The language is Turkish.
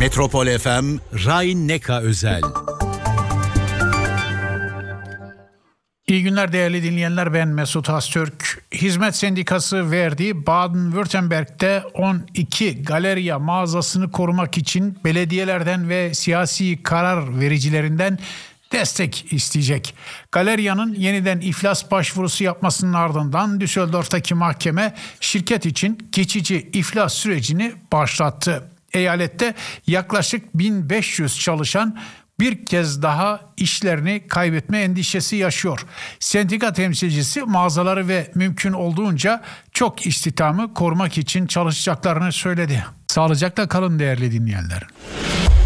Metropol FM Rhein-Neckar özel. İyi günler değerli dinleyenler, ben Mesut Öztürk. Hizmet Sendikası verdiği Baden-Württemberg'de 12 galeriya mağazasını korumak için belediyelerden ve siyasi karar vericilerinden destek isteyecek. Galeriyanın yeniden iflas başvurusu yapmasının ardından Düsseldorf'taki mahkeme şirket için geçici iflas sürecini başlattı. Eyalette yaklaşık 1500 çalışan bir kez daha işlerini kaybetme endişesi yaşıyor. Sendika temsilcisi mağazaları ve mümkün olduğunca çok istihdamı korumak için çalışacaklarını söyledi. Sağlıcakla kalın değerli dinleyenler.